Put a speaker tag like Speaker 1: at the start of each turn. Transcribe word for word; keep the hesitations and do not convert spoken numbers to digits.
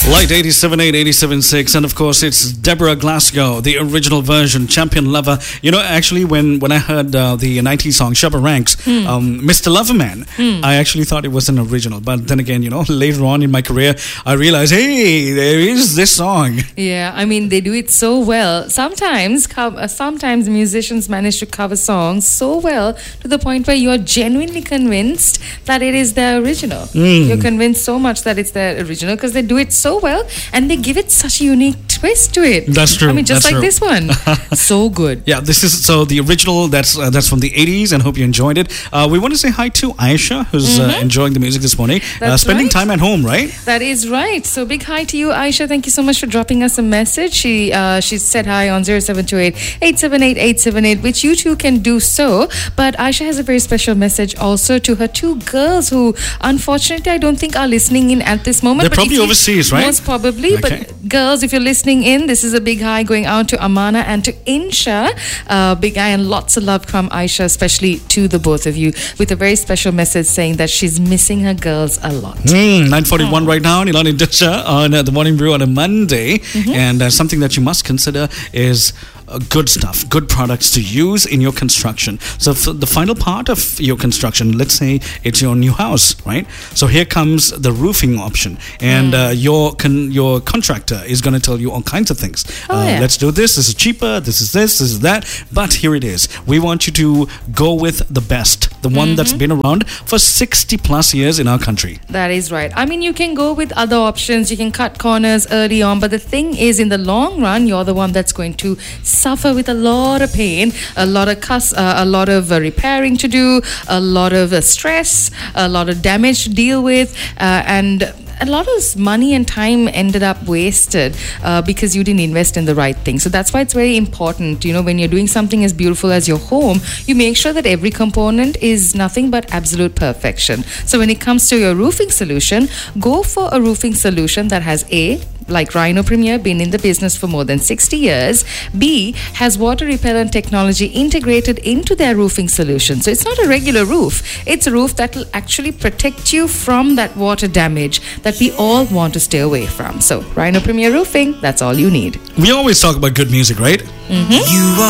Speaker 1: Light eighty-seven point eight, eighty-seven point six, and of course it's Deborah Glasgow, the original version, Champion Lover. You know, actually when, when I heard uh, the nineties song Shabba Ranks, mm. um, Mister Loverman, mm. I actually thought it was an original. But then again, you know, later on in my career, I realized, hey, there is this song.
Speaker 2: Yeah, I mean, they do it so well. Sometimes, co- sometimes musicians manage to cover songs so well to the point where you're genuinely convinced that it is their original. Mm. You're convinced so much that it's their original because they do it so well and they give it such a unique twist to it.
Speaker 1: That's true.
Speaker 2: I mean, just
Speaker 1: that's
Speaker 2: like
Speaker 1: true.
Speaker 2: this one. So good.
Speaker 1: Yeah, this is so the original. That's uh, that's from the eighties, and hope you enjoyed it. Uh, we want to say hi to Aisha, who's mm-hmm. uh, enjoying the music this morning, uh, spending
Speaker 2: right.
Speaker 1: time at home, right?
Speaker 2: That is right. So big hi to you, Aisha. Thank you so much for dropping us a message. She uh, she said hi on zero seven two eight, eight seven eight, eight seven eight, which you too can do so. But Aisha has a very special message also to her two girls who, unfortunately, I don't think are listening in at this moment.
Speaker 1: They're
Speaker 2: but
Speaker 1: probably overseas, right?
Speaker 2: Most probably. Okay. But girls, if you're listening in, this is a big hi going out to Amana and to Insha. Uh, big hi and lots of love from Aisha, especially to the both of you, with a very special message saying that she's missing her girls a lot.
Speaker 1: Mm, nine forty-one oh. right now, Nilani Disha on uh, the Morning Brew on a Monday. Mm-hmm. And uh, something that you must consider is Uh, good stuff, good products to use in your construction. So for the final part of your construction, let's say it's your new house, right? So here comes the roofing option, and mm. uh, your con- your contractor is going to tell you all kinds of things.
Speaker 2: Oh,
Speaker 1: uh,
Speaker 2: yeah.
Speaker 1: Let's do this. This is cheaper. This is this. This is that. But here it is. We want you to go with the best, the one mm-hmm. that's been around for sixty plus years in our country.
Speaker 2: That is right. I mean, you can go with other options. You can cut corners early on, but the thing is, in the long run, you're the one that's going to suffer with a lot of pain, a lot of cuss, uh, a lot of uh, repairing to do, a lot of uh, stress, a lot of damage to deal with, uh, and a lot of money and time ended up wasted uh, because you didn't invest in the right thing. So that's why it's very important, you know, when you're doing something as beautiful as your home, you make sure that every component is nothing but absolute perfection. So when it comes to your roofing solution, go for a roofing solution that has A, like Rhino Premier, been in the business for more than sixty years. B, has water repellent technology integrated into their roofing solution. So it's not a regular roof. It's a roof that will actually protect you from that water damage that we all want to stay away from. So Rhino Premier Roofing, that's all you need.
Speaker 1: We always talk about good music, right?
Speaker 2: Mm-hmm. You are